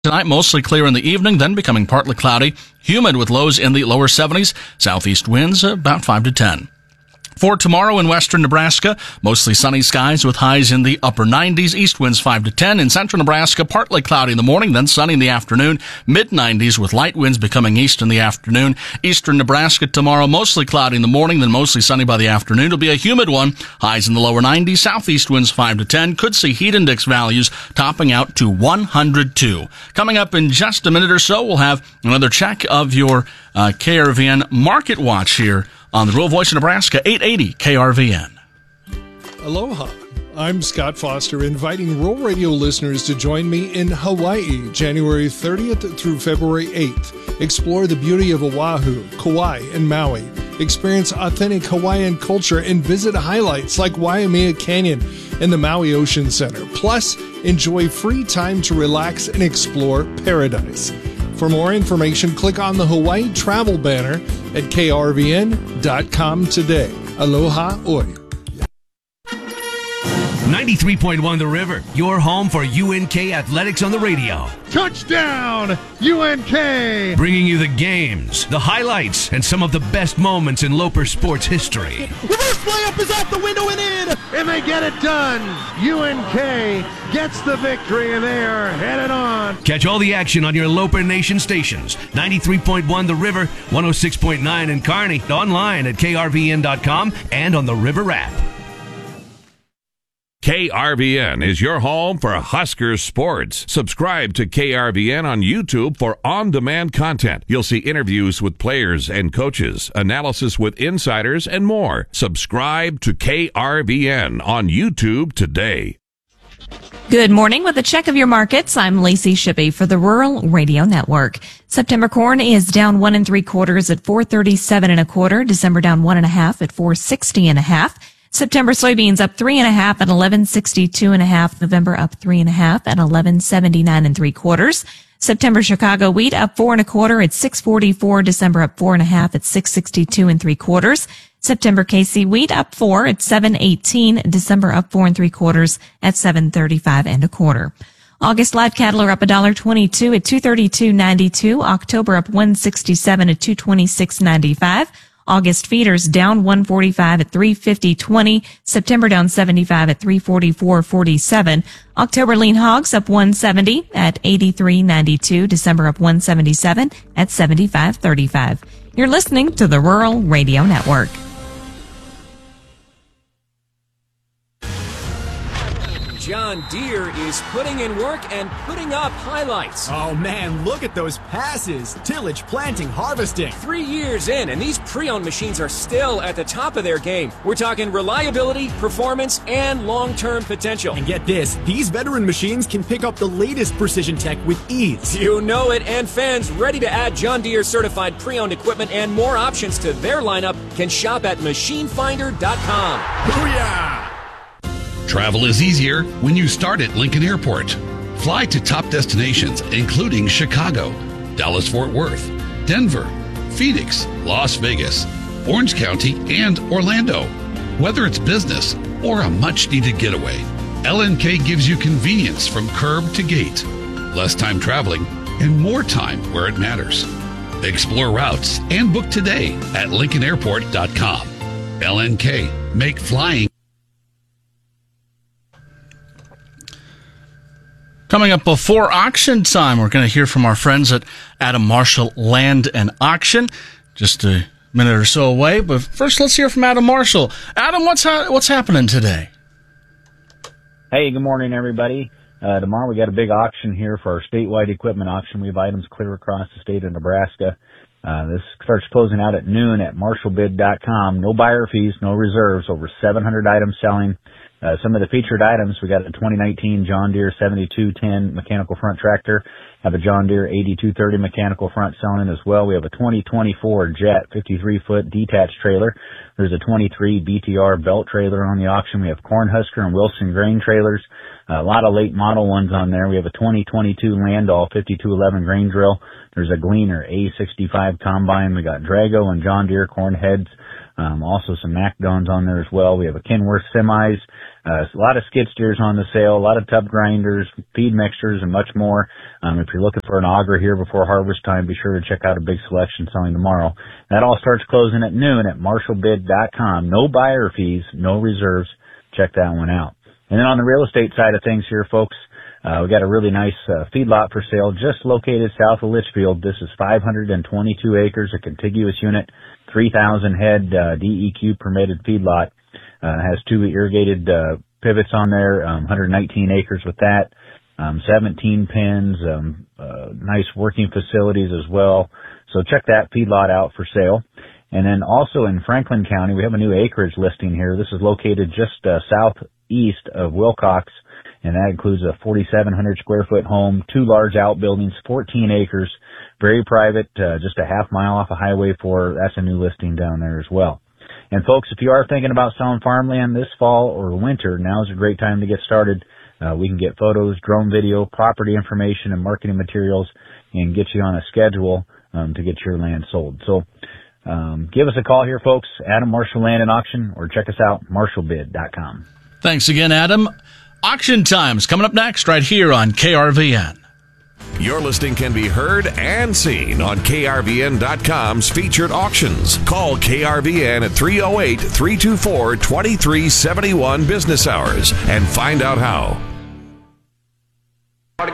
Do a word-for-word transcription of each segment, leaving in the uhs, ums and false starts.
Tonight, mostly clear in the evening, then becoming partly cloudy, humid with lows in the lower seventies, southeast winds about five to ten. For tomorrow in western Nebraska, mostly sunny skies with highs in the upper nineties, east winds five to ten. In central Nebraska, partly cloudy in the morning, then sunny in the afternoon, mid nineties with light winds becoming east in the afternoon. Eastern Nebraska tomorrow, mostly cloudy in the morning, then mostly sunny by the afternoon. It'll be a humid one, highs in the lower nineties, southeast winds five to ten. Could see heat index values topping out to one hundred two. Coming up in just a minute or so, we'll have another check of your uh, K R V N Market Watch here on the Rural Voice of Nebraska, eight eighty K R V N. Aloha. I'm Scott Foster, inviting Rural Radio listeners to join me in Hawaii, January thirtieth through February eighth. Explore the beauty of Oahu, Kauai, and Maui. Experience authentic Hawaiian culture and visit highlights like Waimea Canyon and the Maui Ocean Center. Plus, enjoy free time to relax and explore paradise. For more information, click on the Hawaii travel banner at K R V N dot com today. Aloha oi. ninety-three point one The River, your home for U N K athletics on the radio. Touchdown, U N K! Bringing you the games, the highlights, and some of the best moments in Loper sports history. Reverse layup is out the window and in! And they get it done! U N K gets the victory, and they are headed on. Catch all the action on your Loper Nation stations. ninety-three point one The River, one oh six point nine in Kearney, online at K R V N dot com and on the River app. K R V N is your home for Huskers sports. Subscribe to K R V N on YouTube for on-demand content. You'll see interviews with players and coaches, analysis with insiders, and more. Subscribe to K R V N on YouTube today. Good morning. With a check of your markets, I'm Lacey Shippey for the Rural Radio Network. September corn is down one and three quarters at four thirty-seven and a quarter. December down one and a half at four sixty and a half. September soybeans up three and a half at eleven sixty-two and a half. November up three and a half at eleven seventy-nine and three quarters. September Chicago wheat up four and a quarter at six forty-four. December up four and a half at six sixty-two and three quarters. September K C wheat up four at seven eighteen. December up four and three quarters at seven thirty-five and a quarter. August live cattle are up one dollar twenty-two at two thirty-two ninety-two. October up one sixty-seven at two twenty-six ninety-five. August feeders down one forty-five at three fifty twenty. September down seventy-five at three forty-four forty-seven. October lean hogs up one seventy at eighty-three ninety-two. December up one seventy-seven at seventy-five thirty-five. You're listening to the Rural Radio Network. John Deere is putting in work and putting up highlights. Oh man, look at those passes. Tillage, planting, harvesting. Three years in, and these pre-owned machines are still at the top of their game. We're talking reliability, performance, and long-term potential. And get this, these veteran machines can pick up the latest precision tech with ease. You know it, and fans ready to add John Deere certified pre-owned equipment and more options to their lineup can shop at machine finder dot com. Booyah! Travel is easier when you start at Lincoln Airport. Fly to top destinations including Chicago, Dallas-Fort Worth, Denver, Phoenix, Las Vegas, Orange County, and Orlando. Whether it's business or a much-needed getaway, L N K gives you convenience from curb to gate, less time traveling, and more time where it matters. Explore routes and book today at Lincoln Airport dot com. L N K, make flying. Coming up before auction time, we're going to hear from our friends at Adam Marshall Land and Auction, just a minute or so away. But first, let's hear from Adam Marshall. Adam, what's ha- what's happening today? Hey, good morning, everybody. Uh, tomorrow we got a big auction here for our statewide equipment auction. We have items clear across the state of Nebraska. Uh, this starts closing out at noon at marshall bid dot com. No buyer fees, no reserves, over seven hundred items selling. Uh, some of the featured items, we got a twenty nineteen John Deere seventy-two ten mechanical front tractor, have a John Deere eighty-two thirty mechanical front selling as well. We have a twenty twenty-four Jet fifty-three foot detached trailer. There's a twenty-three B T R belt trailer on the auction. We have Cornhusker and Wilson grain trailers. Uh, a lot of late model ones on there. We have a twenty twenty-two Landau fifty-two eleven grain drill. There's a Gleaner A sixty-five combine. We got Drago and John Deere corn heads. Um, also some MacDons on there as well. We have a Kenworth semis. Uh, a lot of skid steers on the sale, a lot of tub grinders, feed mixtures, and much more. Um, if you're looking for an auger here before harvest time, be sure to check out a big selection selling tomorrow. That all starts closing at noon at marshall bid dot com. No buyer fees, no reserves. Check that one out. And then on the real estate side of things here, folks, uh, we got a really nice uh, feedlot for sale just located south of Litchfield. This is five hundred twenty-two acres, a contiguous unit, three thousand head uh, D E Q permitted feedlot. Uh, has two irrigated uh, pivots on there, um, one hundred nineteen acres with that, um, seventeen pens, um, uh, nice working facilities as well. So check that feedlot out for sale. And then also in Franklin County, we have a new acreage listing here. This is located just uh, southeast of Wilcox, and that includes a forty-seven hundred square foot home, two large outbuildings, fourteen acres, very private, uh, just a half mile off a highway four. That's a new listing down there as well. And folks, if you are thinking about selling farmland this fall or winter, now's a great time to get started. Uh, we can get photos, drone video, property information, and marketing materials, and get you on a schedule um, to get your land sold. So um, give us a call here, folks. Adam Marshall Land and Auction, or check us out, marshall bid dot com. Thanks again, Adam. Auction Time's coming up next right here on K R V N. Your listing can be heard and seen on K R V N dot com's featured auctions. Call K R V N at three oh eight, three two four, two three seven one business hours and find out how. And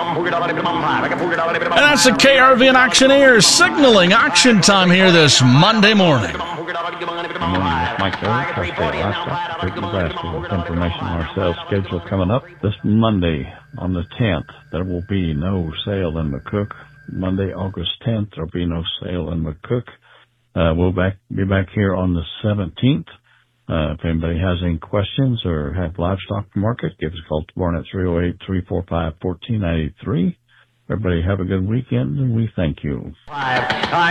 that's the K R V N Auctioneers signaling auction time here this Monday morning. Good morning, it's Mike Bailey, Tri-State Livestock, Big Nebraska, with information on our sales schedule coming up this Monday on the tenth. There will be no sale in McCook. Monday, August tenth, there will be no sale in McCook. Uh, we'll back, be back here on the seventeenth. Uh, if anybody has any questions or have livestock market, give us a call tomorrow at three oh eight, three four five, one four nine three. Everybody have a good weekend, and we thank you. Hi,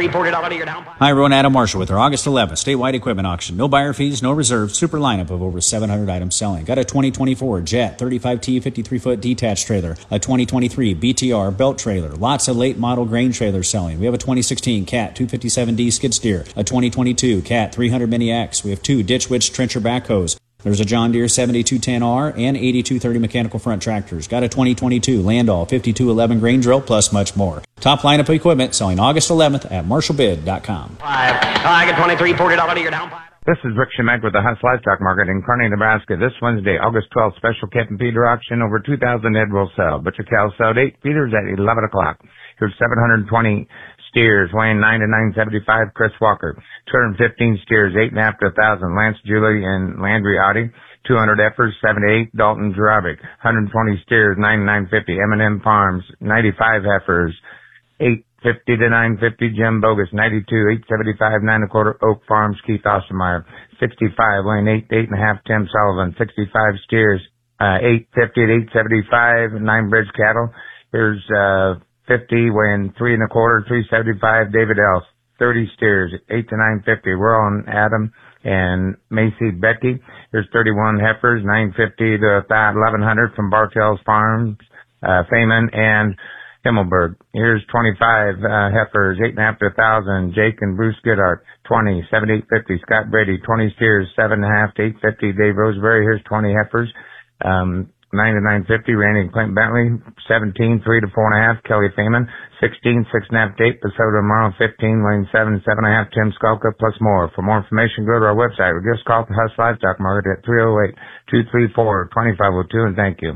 everyone. Adam Marshall with our August eleventh statewide equipment auction. No buyer fees, no reserves, super lineup of over seven hundred items selling. Got a twenty twenty-four Jet thirty-five T fifty-three foot detached trailer, a twenty twenty-three B T R belt trailer, lots of late model grain trailers selling. We have a twenty sixteen Cat two fifty-seven D skid steer, a twenty twenty-two Cat three hundred Mini X. We have two Ditch Witch trencher backhoes. There's a John Deere seventy-two ten R and eighty-two thirty mechanical front tractors. Got a twenty twenty-two Landau fifty-two eleven grain drill, plus much more. Top lineup of equipment selling August eleventh at marshall bid dot com. I get twenty-three forty dollars to your down. This is Rick Shemek with the Huss Livestock Market in Kearney, Nebraska. This Wednesday, August twelfth, special calf and feeder auction. Over two thousand head will sell. Butcher cows sold eight, feeders at eleven o'clock. Here's seven hundred twenty steers weighing nine to nine seventy-five, Chris Walker. two hundred fifteen steers, eight and a half to a thousand, Lance Julie and Landry Audi. two hundred heifers, seven to eight, Dalton Jurabic. one hundred twenty steers, nine to nine fifty, M and M Farms. ninety-five heifers, eight fifty to nine fifty, Jim Bogus. ninety-two, eight seventy-five, nine and a quarter, Oak Farms, Keith Ostermeyer. sixty-five, weighing eight, eight and a half, Tim Sullivan. sixty-five steers, uh, eight fifty to eight seventy-five, Nine Bridge Cattle. Here's, uh, fifty, weighing three and a quarter, three seventy-five, David Else. thirty steers, eight to nine fifty. We're on Adam and Macy Becky. There's thirty-one heifers, nine fifty to eleven hundred from Bartell's Farms, uh, Feynman and Himmelberg. Here's twenty-five, uh, heifers, eight and a half to a thousand, Jake and Bruce Goodhart. twenty, seventy-eight fifty, Scott Brady. twenty steers, seven and a half to eight fifty, Dave Roseberry. Here's twenty heifers, um, nine to nine fifty, Randy and Clint Bentley. seventeen, three to four and a half, Kelly Feynman. sixteen, six and a half to eight, Pasota Morrow. fifteen, Lane seven, seven and a half, Tim Skulka, plus more. For more information, go to our website or give us a call to Huss Livestock Market at three oh eight, two three four, two five oh two, and thank you.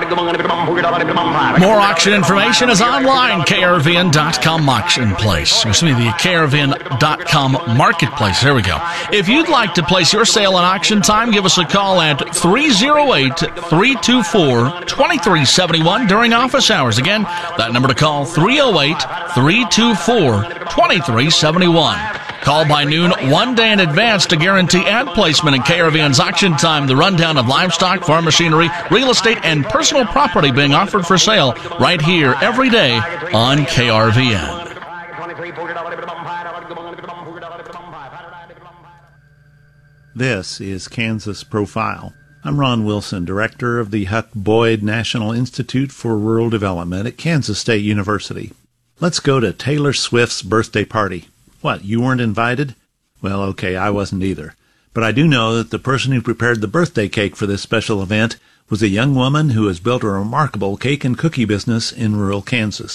More auction information is online, K R V N dot com auction place. Excuse me, the K R V N dot com marketplace. There we go. If you'd like to place your sale on auction time, give us a call at three oh eight, three two four, two three seven one during office hours. Again, that number to call, three oh eight, three two four, two three seven one. Call by noon one day in advance to guarantee ad placement in K R V N's auction time. The rundown of livestock, farm machinery, real estate, and personal property being offered for sale right here every day on K R V N. This is Kansas Profile. I'm Ron Wilson, director of the Huck Boyd National Institute for Rural Development at Kansas State University. Let's go to Taylor Swift's birthday party. What, you weren't invited? Well, okay, I wasn't either. but I do know that the person who prepared the birthday cake for this special event was a young woman who has built a remarkable cake and cookie business in rural Kansas.